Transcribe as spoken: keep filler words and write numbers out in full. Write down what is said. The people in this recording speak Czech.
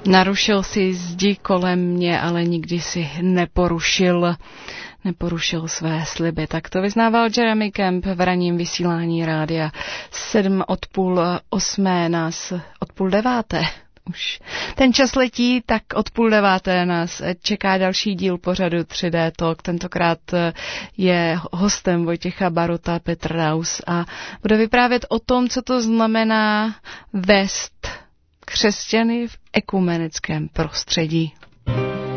Narušil si zdi kolem mě, ale nikdy si neporušil, neporušil své sliby. Tak to vyznával Jeremy Camp v ranním vysílání rádia. Sedm od půl osmé nás, od půl deváté. Už ten čas letí, tak od půl deváté nás čeká další díl pořadu tři dé Talk. Tentokrát je hostem Vojtěcha Baruta Petr Raus a bude vyprávět o tom, co to znamená vést křesťany v ekumenickém prostředí.